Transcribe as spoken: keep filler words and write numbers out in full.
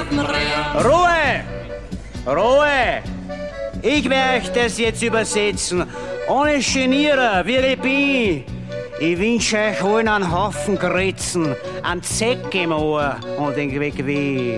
Ruhe! Ruhe! Ich werde das jetzt übersetzen. Ohne Genieren, wie ich bin. Ich wünsche euch allen einen Haufen Gritzen, einen Zeck im Ohr und den Weg weh.